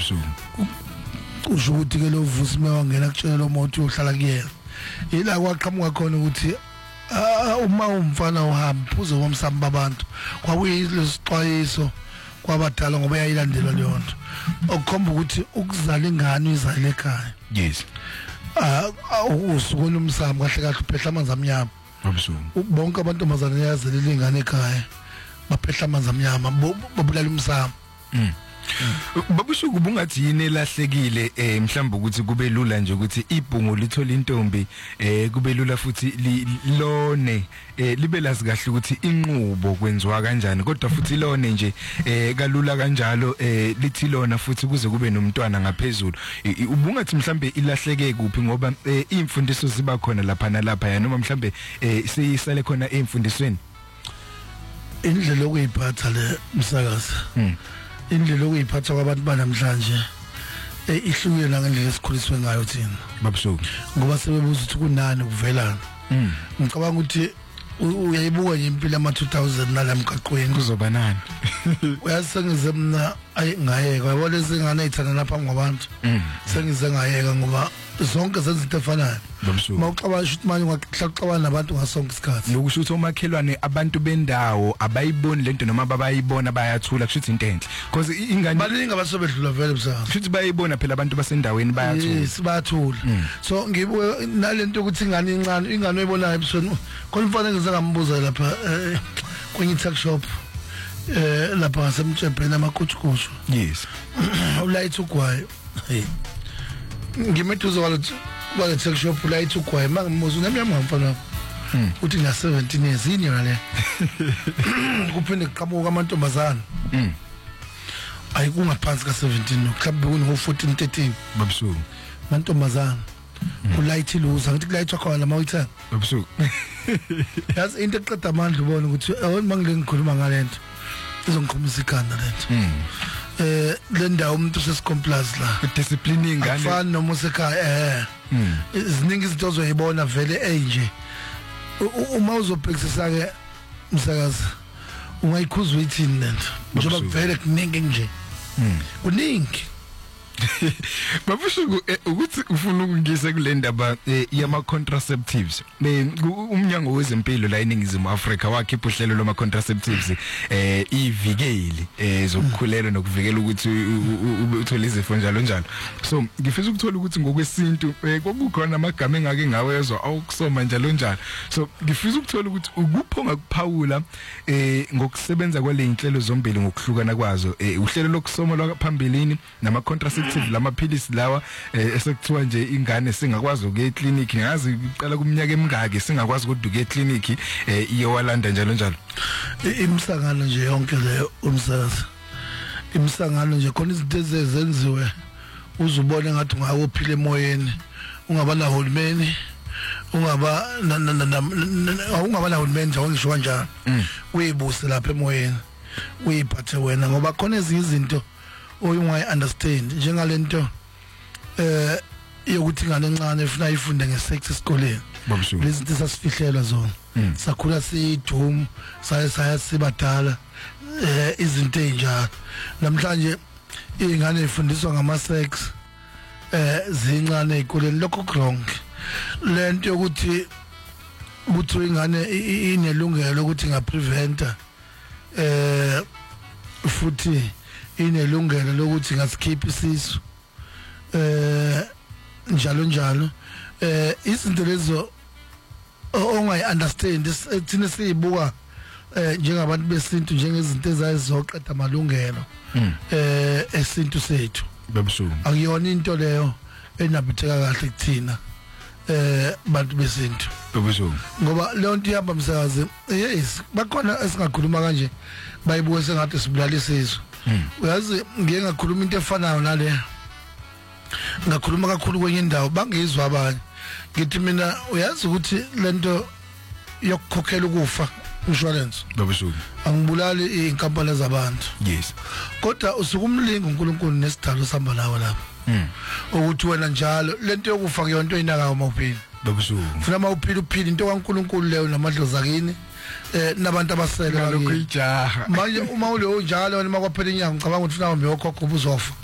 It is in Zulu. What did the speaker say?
babusuku usho ukuthi ke lo vusi mewangena kutshela lo muntu uhlala kuyena yila kwaqhamuka khona ukuthi uma umfana uhamba uze womsamba abantu kwakuyisixwayiso kwabadala ngoba yayilandelwa leyo nto okukhomba ukuthi ukuzala ingane izale ekhaya yes usukona umsamo kahle kahle uphehla amanzi amnyama babusuku bonke abantomazana yazelela ingane ekhaya baphehla amanzi amnyama babulala umsamo babusuku bungathi yini elahlekile mhlawumbe ukuthi kube lula nje ukuthi ibhungu lithola intombi kube lula futhi lone libe lazi kahle ukuthi inqubo kwenziwa kanjani kodwa futhi lone nje kalula kanjalo lithi lona futhi kuze kube nomntwana ngaphezulu ubungathi mhlawumbe ilahleke kuphi ngoba imfundiso ziba khona lapha nalapha noma mhlawumbe siyisale khona emfundisweni indlela okuyiphatha le msakazi indlela okuyiphatha kwabantu banamhlanje ihlukile ngendlela esikhuliswe ngayo thina babusuku ngoba sebebuza ukuthi kunani kuvelana ngicabanga ukuthi uyayibuka nje impilo ama 2000 nalamqaqweni kuzoba nani uyasengize mina ayingayeka yabona izingane ezithana lapha ngabantu sengize ngayeka ngoba zonke zenza into efanayo mawuxabana ukuthi manje ungaxabana nabantu ngasonke isikhathi nokusho ukuthi omakhelwane abantu bendawo abayiboni lento noma babayibona bayathula kusho into enhle because ingane baningi abasobedlula vele msakazi kusho ukuthi bayibona phela abantu basendaweni bayathula yes bayathula so ngibuke nalento ukuthi ingane incane ingane oyibonayo ebusweni khona mfana ngizengambuza lapha kwenye tuck shop lapha ngasemtshebheni amakutshukushu yes ulight ugwayo hey ngimeduzo kwale tuck shop ulight ugwayo mangimuza unamnyama mfana uthi ngina 17 years yini yona le kuphinde kuqhamuka amantombazana ayikungaphansi ka 17 mhlawumbe kuno 14 13 babusuku amantombazana ulight iluza ngithi kulight khona mawuyithenga babusuku yazi into eqeda amandla ubona ukuthi mangile ngikhuluma ngalento izongiqhumisa ikhanda lento le ndawo umuntu sesicomplace la discipline ingane afana noma usekhaya iziningi izinto ozoyibona vele enje uma uzobhekisisa ke msakazi ungayikhuzwa yithini lento njengoba vele kuningi nje kuningi babusuku ukuthi ufuna ukungisa kule ndaba yama contraceptives umnyango wezempilo la eNingizimu Afrika wakhipha uhlelo loma contraceptives ivikeli zokukhulelwa nokuvikela ukuthi uthole izifo njalo njalo so ngifisa ukuthola ukuthi ngokwesintu kokukhona amagama engake ngawezwa awukusoma njalo njalo so ngifisa ukuthola ukuthi ukuphonga kuphawula ngokusebenza kwale inhlelo zombili ngokuhlukana kwazo uhlelo lokusoma lwaphambilini nama contraceptives lamaphilisi lawa esekuthiwa nje ingane singakwazi ukuya eclinic ngazi iqala kumnyaka emingaki singakwazi ukuduka eclinic iyowalanda njalo njalo imsangano nje yonke leyo umsakazi imsangano nje khona izinto ezenziwe uzubona ngathi ungawophila emoyeni ungaba na hulumeni ungaba na hulumeni nje ngisho kanjalo uyibuse lapha emoyeni uyiphathe wena ngoba khona ezinye izinto oyungayi understand njengalento yokuthi ingane encane efuna ifunde ngesex esikoleni lezi zinto sasifihlelwa zona sakhula sidum saya sibadala izinto ezinjalo namhlanje ingane ifundiswa ngama sex zincane ezikoleni lokho wrong lento yokuthi ukuthi ingane inelungelo ukuthi ingapreventa futhi inelungelo lokuthi ngasikhipha isisu njalo njalo izinto lezo ongayi understand thina siyibuka njengabantu besintu njengezinto ezayizoqeda amalungelo esintu sethu babusuku akuyona into leyo enabitheka kahle kuthina bantu besintu babusuku ngoba leyo nto ihamba msakazi yes bakhona esingakhuluma kanje bayibuke sengathi sibulala isizwe uyazi ngiye ngakhuluma into efanayo nale ngakhuluma kakhulu kwenye indawo bangizwa abanye ngithi mina uyazi ukuthi lento yokukhokhela ukufa insurance babusuku angibulali inkampani zabantu yes kodwa usukumlinga uNkulunkulu nesidalo sihamba nawe lapha ukuthi wena njalo lento yokufa kuyonto inakayo mawuphila babusuku ufuna mawuphila uphila into kaNkulunkulu leyo namadlozi akini nabantu abasele lokho ijaha manje uma uleyo njalo wena makwaphela inyanga ngicabanga ukuthi ufuna uhambe yokhokho ubuzofa